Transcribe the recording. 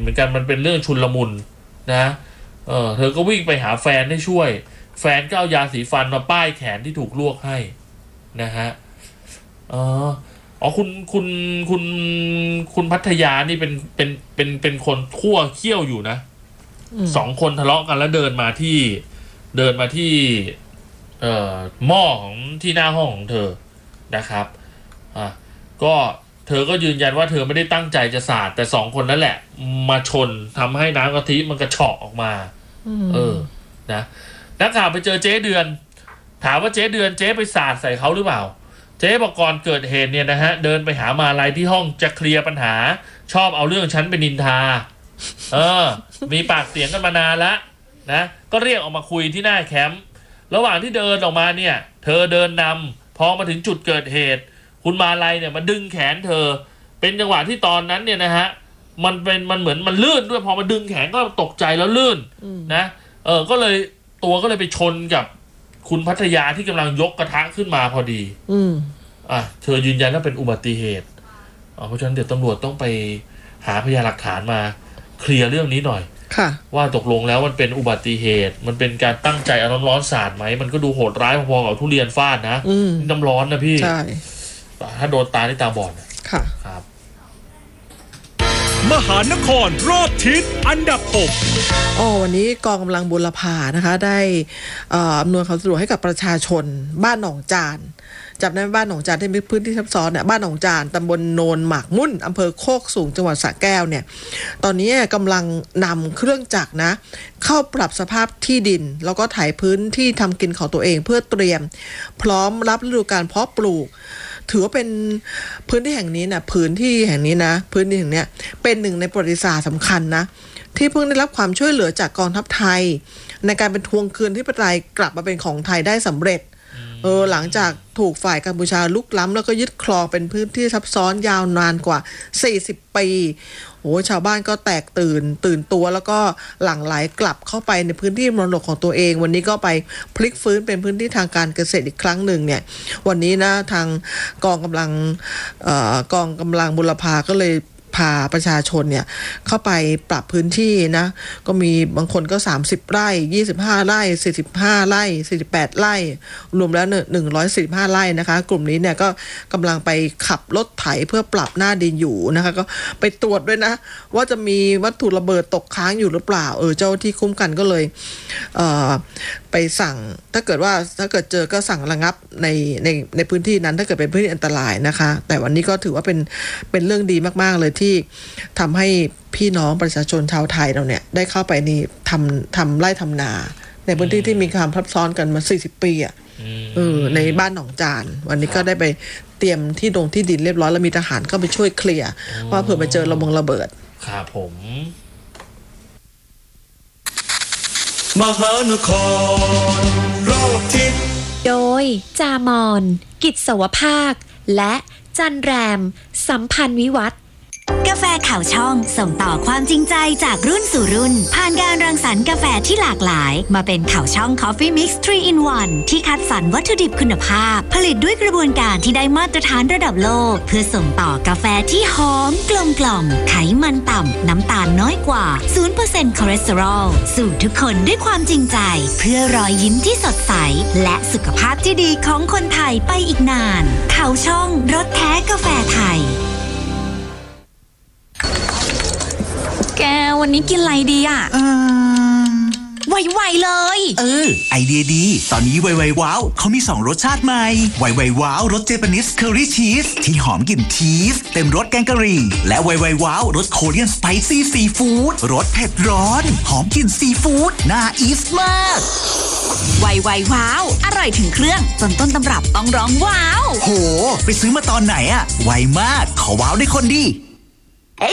มือนกันมันเป็นเรื่องชุลมุนนะเธอก็วิ่งไปหาแฟนให้ช่วยแฟนก็เอายาสีฟันมาป้ายแขนที่ถูกลวกให้นะฮะคุณพัทยานี่เป็นคนคั่วเคี่ยวอยู่นะ2 คนทะเลาะกันแล้วเดินมาที่หม้อของที่หน้าห้องของเธอนะครับก็เธอก็ยืนยันว่าเธอไม่ได้ตั้งใจจะสาดแต่2 คนนั่นแหละมาชนทำให้น้ำกะทิมันกระเฉาะออกมานะนักข่าวไปเจอเจ๊เดือนถามว่าเจ๊เดือนเจ๊ไปสาดใส่เขาหรือเปล่าเจ๊บอกก่อนเกิดเหตุเนี่ยนะฮะเดินไปหามาลัยที่ห้องจะเคลียร์ปัญหาชอบเอาเรื่องฉันไปนินทามีปากเสียงกันมานานแล้วนะก็เรียกออกมาคุยที่หน้าแคมป์ระหว่างที่เดินออกมาเนี่ยเธอเดินนำพอมาถึงจุดเกิดเหตุคุณมาลัยเนี่ยมาดึงแขนเธอเป็นจังหวะที่ตอนนั้นเนี่ยนะฮะมันเหมือนมันลื่นด้วยพอมาดึงแขนก็ตกใจแล้วลื่นนะก็เลยไปชนกับคุณพัทยาที่กำลังยกกระทะขึ้นมาพอดีเธอยืนยันว่าเป็นอุบัติเหตุเพราะฉะนั้นเดี๋ยวตำรวจต้องไปหาพยานหลักฐานมาเคลียร์เรื่องนี้หน่อยว่าตกลงแล้วมันเป็นอุบัติเหตุมันเป็นการตั้งใจเอาน้ำร้อนสาดไหมมันก็ดูโหดร้ายพอๆกับทุเรียนฟาดนะน้ำร้อนนะพี่ใช่ถ้าโดนตาที่ตาบอดค่ะครับมหานครรอบทิศอันดับ6 วันนี้กองกำลังบุรพานะคะได้อำนวยความสะดวกให้กับประชาชนบ้านหนองจานจับได้บ้านหนองจานที่มีพื้นที่ซับซ้อนเนี่ยบ้านหนองจานตำบลโนนหมากมุ่นอำเภอโคกสูงจังหวัดสระแก้วเนี่ยตอนนี้กำลังนำเครื่องจักรนะเข้าปรับสภาพที่ดินแล้วก็ไถพื้นที่ทำกินของตัวเองเพื่อเตรียมพร้อมรับฤดูกาลเพาะปลูกถือว่าเป็นพื้นที่แห่งนี้นะพื้นที่แห่งนี้เป็นหนึ่งในประวัติศาสตร์สำคัญนะที่เพิ่งได้รับความช่วยเหลือจากกองทัพไทยในการเป็นทวงคืนที่ประเทศไทยกลับมาเป็นของไทยได้สำเร็จหลังจากถูกฝ่ายกัมพูชาลุกล้ำแล้วก็ยึดครองเป็นพื้นที่ซับซ้อนยาวนานกว่า40 ปีชาวบ้านก็แตกตื่นตัวแล้วก็หลั่งไหลกลับเข้าไปในพื้นที่มรดกของตัวเองวันนี้ก็ไปพลิกฟื้นเป็นพื้นที่ทางการเกษตรอีกครั้งหนึ่งเนี่ยวันนี้นะทางกองกำลังบุรพาก็เลยพาประชาชนเนี่ยเข้าไปปรับพื้นที่นะก็มีบางคนก็30 ไร่25 ไร่45 ไร่48 ไร่รวมแล้ว145 ไร่นะคะกลุ่มนี้เนี่ยก็กำลังไปขับรถไถเพื่อปรับหน้าดินอยู่นะคะก็ไปตรวจด้วยนะว่าจะมีวัตถุระเบิดตกค้างอยู่หรือเปล่าเจ้าที่คุ้มกันก็เลยไปสั่งถ้าเกิดเจอก็สั่งระงับในพื้นที่นั้นถ้าเกิดเป็นพื้นที่อันตรายนะคะแต่วันนี้ก็ถือว่าเป็นเรื่องดีมากๆเลยที่ทำให้พี่น้องประชาชนชาวไทยเราเนี่ยได้เข้าไปนี่ทำไร่ทำนาในพื้นที่ที่มีความซับซ้อนกันมา40 ปีในบ้านหนองจานวันนี้ก็ได้ไปเตรียมที่ดินเรียบร้อยแล้วมีทหารเข้าไปช่วยเคลียร์ว่าเผื่อไปเจอระเบิดครับผมมหานครรอบทิศโดยจามอนกิจสวภาคและจันแรมสัมพันธ์วิวัฒน์กาแฟข่าวช่องส่งต่อความจริงใจจากรุ่นสู่รุ่นผ่านการรังสรรค์กาแฟที่หลากหลายมาเป็นข่าวช่อง Coffee Mix 3 in 1 ที่คัดสรรวัตถุดิบคุณภาพผลิตด้วยกระบวนการที่ได้มาตรฐานระดับโลกเพื่อส่งต่อกาแฟที่หอมกลมกล่อมไขมันต่ำน้ำตาลน้อยกว่า 0% คอเลสเตอรอลสู่ทุกคนด้วยความจริงใจเพื่อรอยยิ้มที่สดใสและสุขภาพที่ดีของคนไทยไปอีกนานข่าวช่องรสแท้กาแฟไทยแกวันนี้กินอะไรดีอ่ะไวๆเลยไอเดียดีตอนนี้ไวๆว้าวเขามี2รสชาติใหม่ไวๆว้าวรสเจแปนิสเคอรี่ชีสที่หอมกลิ่นชีสเต็มรสแกงกะหรี่และไวๆว้าวรสโคเรียนสไปซี่ซีฟู้ดรสเผ็ดร้อนหอมกลิ่นซีฟู้ดน่าอีสมากไวๆว้าวอร่อยถึงเครื่องจนต้นตำรับต้องร้องว้าวโหไปซื้อมาตอนไหนอะไวมากขอว้าวได้คนดี